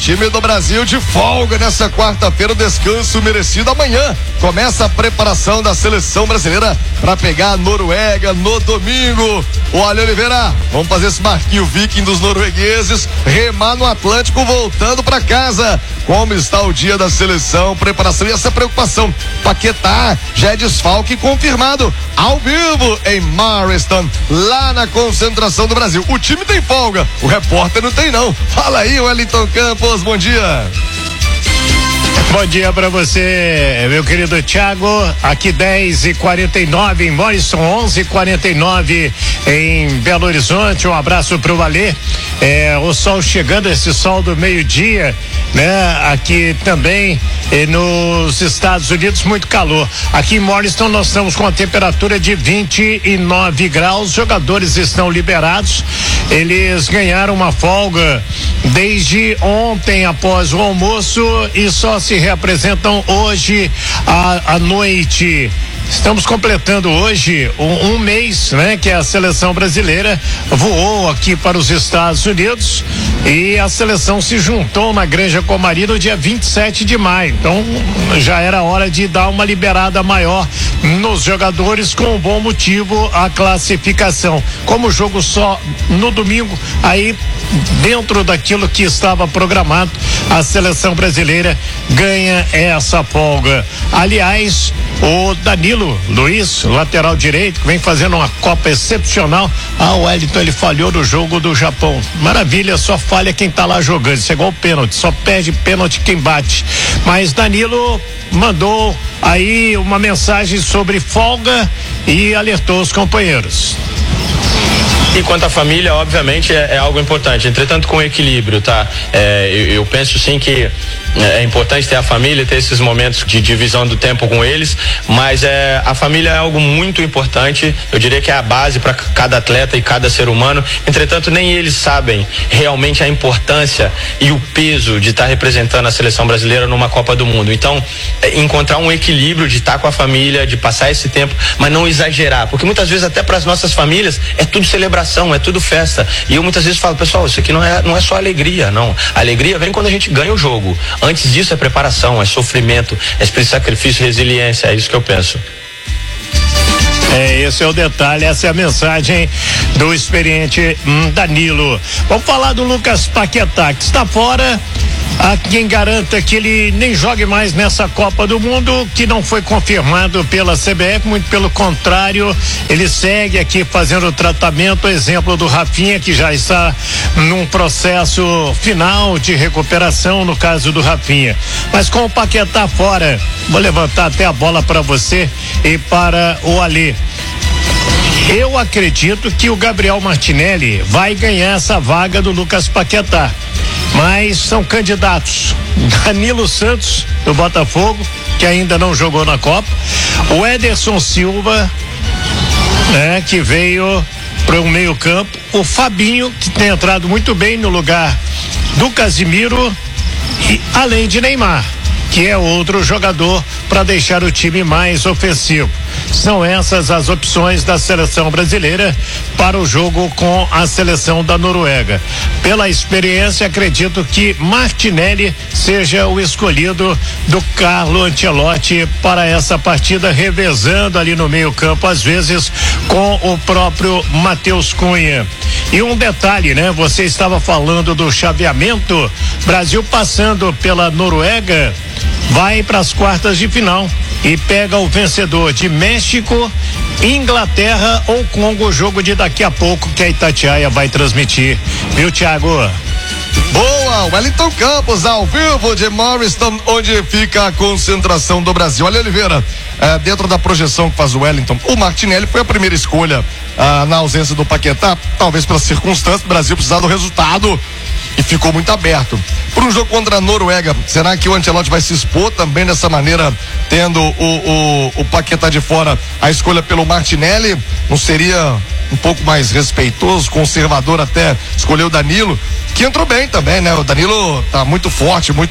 Time do Brasil de folga nessa quarta-feira, descanso merecido. Amanhã começa a preparação da seleção brasileira para pegar a Noruega no domingo. O Ale Oliveira, vamos fazer esse marquinho viking dos noruegueses, remar no Atlântico voltando para casa. Como está o dia da seleção, preparação e essa preocupação? Paquetá já é desfalque confirmado ao vivo em Marston, lá na concentração do Brasil. O time tem folga, o repórter não tem não. Fala aí, Wellington Campos, bom dia. Bom dia pra você, meu querido Thiago. Aqui 10h49 em Morrison, 11h49 em Belo Horizonte. Um abraço pro Alê. O sol chegando, esse sol do meio-dia, né? Aqui também nos Estados Unidos, muito calor. Aqui em Morrison nós estamos com a temperatura de 29 graus. Os jogadores estão liberados. Eles ganharam uma folga desde ontem após o almoço e só se reapresentam hoje à noite. Estamos completando hoje um mês, né? Que a seleção brasileira voou aqui para os Estados Unidos e a seleção se juntou na Granja Comari no dia 27 de maio. Então já era hora de dar uma liberada maior nos jogadores, com um bom motivo, a classificação. Como o jogo só no domingo, aí dentro daquilo que estava programado, a seleção brasileira ganha essa folga. Aliás, o Danilo Luiz, lateral direito, que vem fazendo uma Copa excepcional. O Wellington, ele falhou no jogo do Japão. Maravilha, só falha quem tá lá jogando. Isso é igual pênalti, só perde pênalti quem bate. Mas Danilo mandou aí uma mensagem sobre folga e alertou os companheiros. E quanto à família, obviamente, é algo importante. Entretanto, com equilíbrio, tá? Eu penso sim que é importante ter a família, ter esses momentos de divisão do tempo com eles, mas a família é algo muito importante. Eu diria que é a base para cada atleta e cada ser humano. Entretanto, nem eles sabem realmente a importância e o peso de estar representando a seleção brasileira numa Copa do Mundo. Então, encontrar um equilíbrio de estar com a família, de passar esse tempo, mas não exagerar, porque muitas vezes até para as nossas famílias é tudo celebração, é tudo festa. E eu muitas vezes falo, pessoal, isso aqui não é só alegria, não. A alegria vem quando a gente ganha o jogo. Antes disso é preparação, é sofrimento, é sacrifício, resiliência, é isso que eu penso. Esse é o detalhe, essa é a mensagem do experiente Danilo. Vamos falar do Lucas Paquetá, que está fora. Há quem garanta que ele nem jogue mais nessa Copa do Mundo, que não foi confirmado pela CBF, muito pelo contrário, ele segue aqui fazendo o tratamento. Exemplo do Rafinha, que já está num processo final de recuperação, no caso do Rafinha. Mas com o Paquetá fora, vou levantar até a bola para você e para o Alê. Eu acredito que o Gabriel Martinelli vai ganhar essa vaga do Lucas Paquetá, mas são candidatos: Danilo Santos, do Botafogo, que ainda não jogou na Copa, o Ederson Silva, né, que veio para o meio campo, o Fabinho, que tem entrado muito bem no lugar do Casimiro, e além de Neymar, que é outro jogador para deixar o time mais ofensivo. São essas as opções da seleção brasileira para o jogo com a seleção da Noruega. Pela experiência, acredito que Martinelli seja o escolhido do Carlo Ancelotti para essa partida, revezando ali no meio-campo, às vezes com o próprio Matheus Cunha. E um detalhe, né? Você estava falando do chaveamento. Brasil passando pela Noruega, vai para as quartas de final e pega o vencedor de México, Inglaterra ou Congo, o jogo de daqui a pouco que a Itatiaia vai transmitir. Viu, Thiago? Boa, Wellington Campos ao vivo de Morriston, onde fica a concentração do Brasil. Olha, Oliveira, dentro da projeção que faz o Wellington, o Martinelli foi a primeira escolha na ausência do Paquetá, talvez pelas circunstâncias. O Brasil precisava do resultado e ficou muito aberto. Por um jogo contra a Noruega, será que o Ancelotti vai se expor também dessa maneira, tendo o Paquetá de fora, a escolha pelo Martinelli? Não seria um pouco mais respeitoso, conservador, até escolher o Danilo, que entrou bem também, né? O Danilo tá muito forte, muito